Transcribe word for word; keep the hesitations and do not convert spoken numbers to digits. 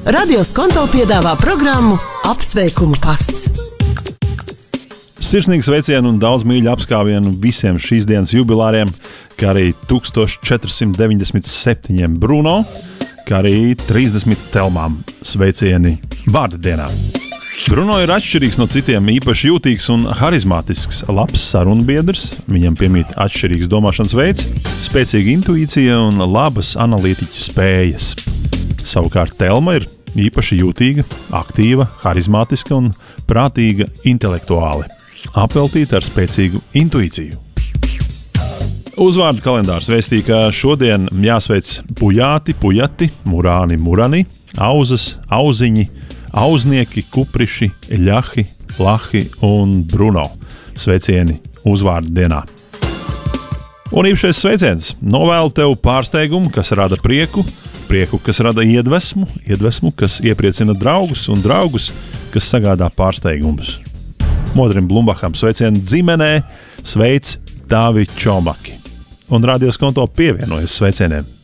Radio Skonto piedāvā programmu Apsveikumu pasts. Sirsnīgs sveicienu un daudz mīļu apskāvienu visiem šīs dienas jubilāriem, kā arī tūkstoš četri simti deviņdesmit septiņiem Bruno, kā arī trīsdesmit Telmām sveicieni vārda dienā. Bruno ir atšķirīgs no citiem, īpaši jūtīgs un harizmātisks, labs sarunbiedrs, viņam piemīt atšķirīgs domāšanas veids, spēcīga intuīcija un labas analītiķa spējas. Savukārt Telma ir īpaši jūtīga, aktīva, harizmātiska un prātīga intelektuāli, apveltīta ar spēcīgu intuīciju. Uzvārdu kalendārs vēstīja, ka šodien jāsveic Pujāti, Pujati, Murāni, Murani, Auzas, Auziņi, Auznieki, Kupriši, Ļahi, Lahi un Bruno. Sveicieni uzvārdu dienā. Un īpašais sveiciens novēlu tev pārsteigumu, kas rada prieku, prieku, kas rada iedvesmu, iedvesmu, kas iepriecina draugus un draugus, kas sagādā pārsteigumus. Modrim Blumbacham sveicienu ģimenē, sveic tavi čomaki. Un Radio Skonto pievienojas sveicieniem.